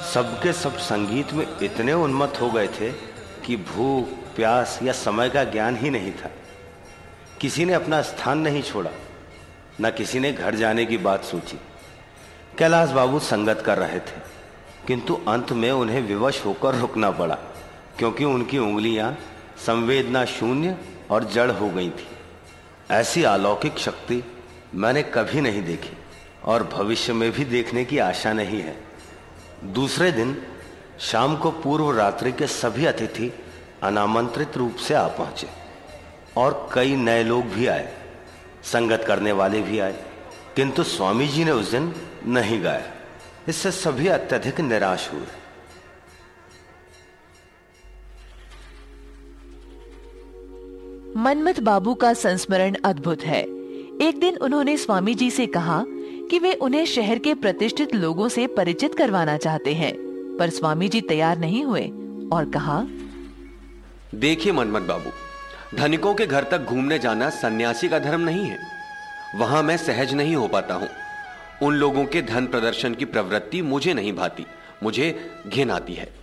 सबके सब संगीत में इतने उन्मत्त हो गए थे कि भूख, प्यास या समय का ज्ञान ही नहीं था। किसी ने अपना स्थान नहीं छोड़ा, न किसी ने घर जाने की बात सोची। कैलाश बाबू संगत कर रहे थे, किंतु अंत में उन्हें विवश होकर रुकना पड़ा, क्योंकि उनकी उंगलियां संवेदना शून्य और जड़ हो गई थी। ऐसी अलौकिक शक्ति मैंने कभी नहीं देखी और भविष्य में भी देखने की आशा नहीं है। दूसरे दिन शाम को पूर्व रात्रि के सभी अतिथि अनामंत्रित रूप से आ पहुंचे और कई नए लोग भी आए, संगत करने वाले भी आए, किंतु स्वामी जी ने उस दिन नहीं गाया। इससे सभी अत्यधिक निराश हुए। मनमथ बाबू का संस्मरण अद्भुत है। एक दिन उन्होंने स्वामी जी से कहा कि वे उन्हें शहर के प्रतिष्ठित लोगों से परिचित करवाना चाहते हैं, पर स्वामी जी तैयार नहीं हुए और कहा, देखिए मनमथ बाबू, धनिकों के घर तक घूमने जाना सन्यासी का धर्म नहीं है। वहां मैं सहज नहीं हो पाता हूं। उन लोगों के धन प्रदर्शन की प्रवृत्ति मुझे नहीं भाती, मुझे घिन आती है।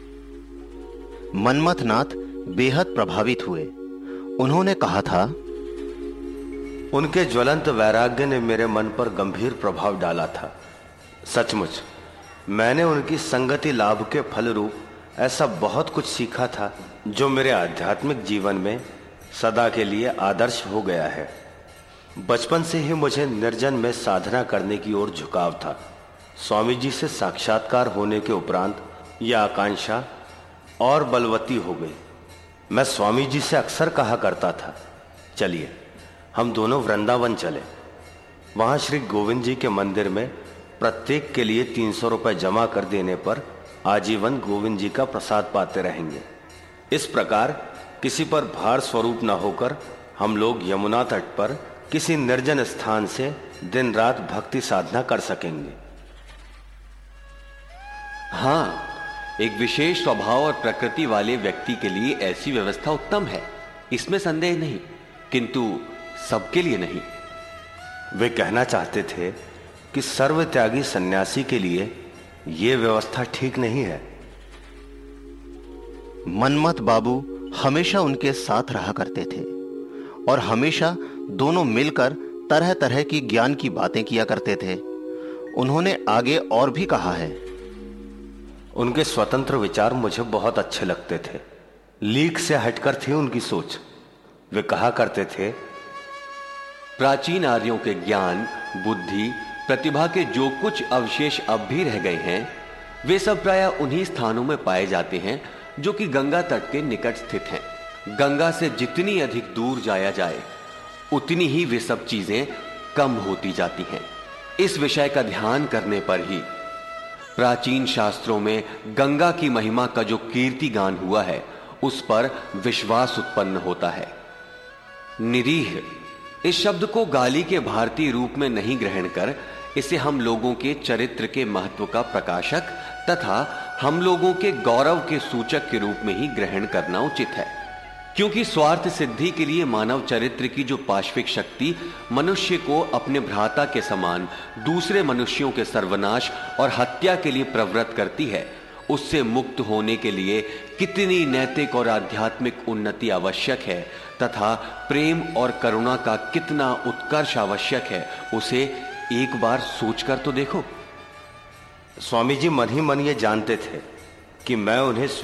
मनमथनाथ बेहद प्रभावित हुए। उन्होंने कहा था, उनके ज्वलंत वैराग्य ने मेरे मन पर गंभीर प्रभाव डाला था। सचमुच मैंने उनकी संगति लाभ के फल रूप ऐसा बहुत कुछ सीखा था जो मेरे आध्यात्मिक जीवन में सदा के लिए आदर्श हो गया है। बचपन से ही मुझे निर्जन में साधना करने की ओर झुकाव था। स्वामी जी से साक्षात्कार होने के उपरांत यह आकांक्षा और बलवती हो गई। मैं स्वामी जी से अक्सर कहा करता था, चलिए हम दोनों वृंदावन चले। वहां श्री गोविंद जी के मंदिर में प्रत्येक के लिए 300 रुपए जमा कर देने पर आजीवन गोविंद जी का प्रसाद पाते रहेंगे। इस प्रकार किसी पर भार स्वरूप न होकर हम लोग यमुना तट पर किसी निर्जन स्थान से दिन रात भक्ति साधना कर सकेंगे। हाँ, एक विशेष स्वभाव और प्रकृति वाले व्यक्ति के लिए ऐसी व्यवस्था उत्तम है, इसमें संदेह नहीं, किंतु सबके लिए नहीं। वे कहना चाहते थे कि सर्वत्यागी सन्यासी के लिए यह व्यवस्था ठीक नहीं है। मनमथ बाबू हमेशा उनके साथ रहा करते थे और हमेशा दोनों मिलकर तरह तरह की ज्ञान की बातें किया करते थे। उन्होंने आगे और भी कहा है, उनके स्वतंत्र विचार मुझे बहुत अच्छे लगते थे। लीक से हटकर थी उनकी सोच। वे कहा करते थे, प्राचीन आर्यों के ज्ञान, बुद्धि, प्रतिभा के जो कुछ अवशेष अब भी रह गए हैं, वे सब प्रायः उन्हीं स्थानों में पाए जाते हैं जो कि गंगा तट के निकट स्थित हैं। गंगा से जितनी अधिक दूर जाया जाए उतनी ही वे सब चीजें कम होती जाती हैं। इस विषय का ध्यान करने पर ही प्राचीन शास्त्रों में गंगा की महिमा का जो कीर्ति गान हुआ है उस पर विश्वास उत्पन्न होता है। निरीह इस शब्द को गाली के भारतीय रूप में नहीं ग्रहण कर इसे हम लोगों के चरित्र के महत्व का प्रकाशक तथा हम लोगों के गौरव के सूचक के रूप में ही ग्रहण करना उचित है, क्योंकि स्वार्थ सिद्धि के लिए मानव चरित्र की जो पाश्विक शक्ति मनुष्य को अपने भ्राता के समान दूसरे मनुष्यों के सर्वनाश और हत्या के लिए प्रवृत्त करती है, उससे मुक्त होने के लिए कितनी नैतिक और आध्यात्मिक उन्नति आवश्यक है तथा प्रेम और करुणा का कितना उत्कर्ष आवश्यक है, उसे एक बार सोचकर तो देखो। स्वामी जी मन ही मन ये जानते थे कि मैं उन्हें